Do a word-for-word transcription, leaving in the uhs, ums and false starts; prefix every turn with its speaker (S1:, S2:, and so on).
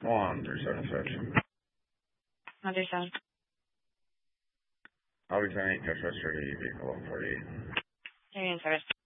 S1: One three seven six.
S2: one three seven.
S1: I'll be ten eight, Joshua Street, vehicle one forty-eight.
S2: Carry in service.